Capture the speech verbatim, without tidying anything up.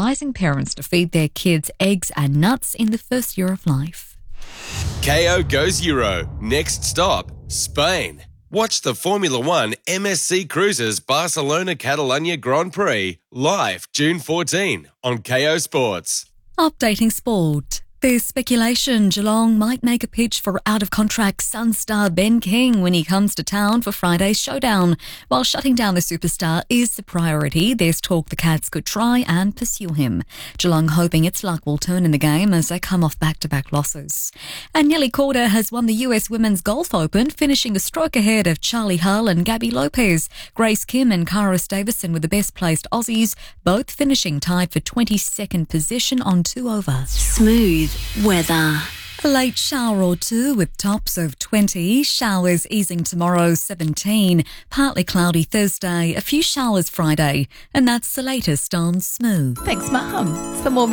advising parents to feed their kids eggs and nuts in the first year of life. K O goes Euro. Next stop, Spain. Watch the Formula One M S C Cruises Barcelona Catalunya Grand Prix live June fourteenth on K O Sports. Updating sport. There's speculation Geelong might make a pitch for out-of-contract Sun star Ben King when he comes to town for Friday's showdown. While shutting down the superstar is the priority, there's talk the Cats could try and pursue him. Geelong hoping its luck will turn in the game as they come off back-to-back losses. And Nelly Korda has won the U S Women's Golf Open, finishing a stroke ahead of Charlie Hull and Gabby Lopez. Grace Kim and Karis Davison were the best-placed Aussies, both finishing tied for twenty-second position on two over. Smooth weather. A late shower or two with tops of twenty. Showers easing tomorrow, seventeen. Partly cloudy Thursday. A few showers Friday. And that's the latest on Smooth. Thanks, Mum. Some more